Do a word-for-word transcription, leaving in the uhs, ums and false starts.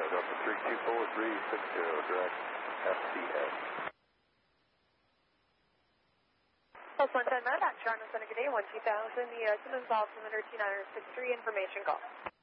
Delta three two four three six zero, direct F C S. Plus one ten Mad, Charmin Center, good day, one two thousand, the uh, Simmons Ball, Cylinder two nine six three, information call.